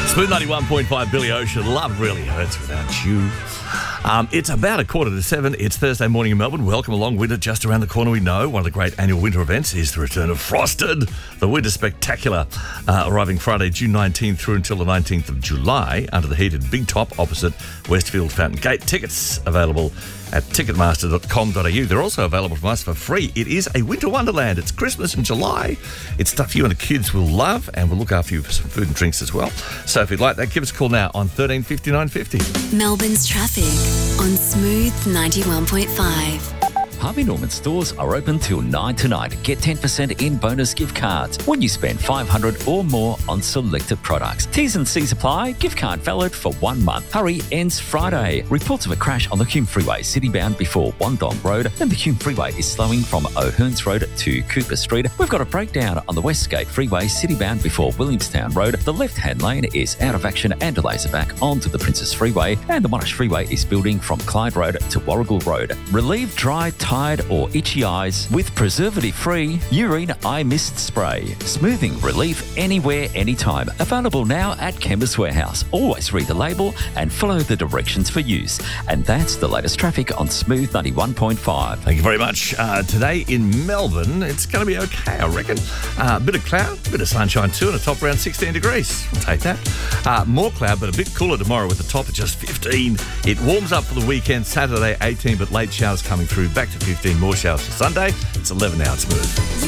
Smooth 91.5, Billy Ocean. Love really hurts without you. It's about 6:45. It's Thursday morning in Melbourne. Welcome along. Winter just around the corner. We know one of the great annual winter events is the return of Frosted, the Winter Spectacular, arriving Friday, June 19th through until the 19th of July under the heated Big Top opposite Westfield Fountain Gate. Tickets available at ticketmaster.com.au. They're also available from us for free. It is a winter wonderland. It's Christmas in July. It's stuff you and the kids will love, and we'll look after you for some food and drinks as well. So if you'd like that, give us a call now on 13 59 50. Melbourne's traffic on Smooth 91.5. Harvey Norman stores are open till 9 tonight. Get 10% in bonus gift cards when you spend $500 or more on selected products. T's and C's apply. Gift card valid for 1 month. Hurry ends Friday. Reports of a crash on the Hume Freeway citybound before Wandong Road. Then the Hume Freeway is slowing from O'Hearns Road to Cooper Street. We've got a breakdown on the Westgate Freeway citybound before Williamstown Road. The left-hand lane is out of action and delays are back onto the Princess Freeway. And the Monash Freeway is building from Clyde Road to Warrigal Road. Relieve dry, tired or itchy eyes with preservative-free urine eye mist spray. Smoothing relief anywhere, anytime. Available now at Chemist Warehouse. Always read the label and follow the directions for use. And that's the latest traffic on Smooth 91.5. Thank you very much. Today in Melbourne, it's going to be okay, I reckon. A bit of cloud, a bit of sunshine too, and a top around 16 degrees. We'll take that. More cloud, but a bit cooler tomorrow with a top at just 15. It warms up for the weekend, Saturday 18, but late showers coming through, back to 15. More showers for Sunday. It's 11 now. It's Smooth.